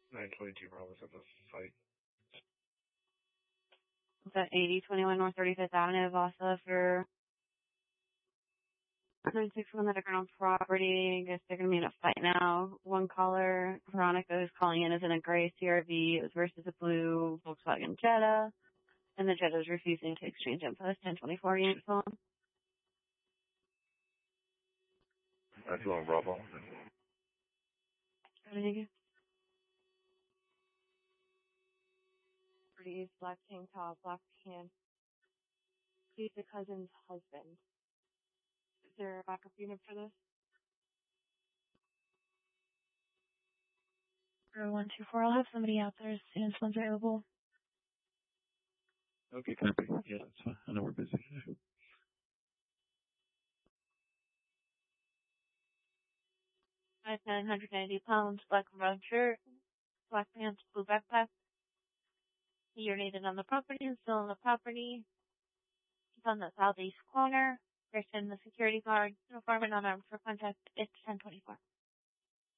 922 Bravo at the site. It's at 8021 North 35th Avenue, Vasa for 961 that are on property. I guess they're going to be in a fight now. One caller, Veronica, is calling in as in a gray CRV. It was versus a blue Volkswagen Jetta. And the Jetta is refusing to exchange info. 1024 unit phone. That's on Bravo. Ready? Pretty black tank top, black pants. He's the cousin's husband. Is there a backup unit for this? 0124. I'll have somebody out there as soon as one's available. Okay, copy. Yeah, that's fine. I know we're busy today. Five 990 pounds, black rug shirt, black pants, blue backpack. He urinated on the property and still on the property. He's on the southeast corner. There's the security guard, uniform and unarmed for contact. It's 1024.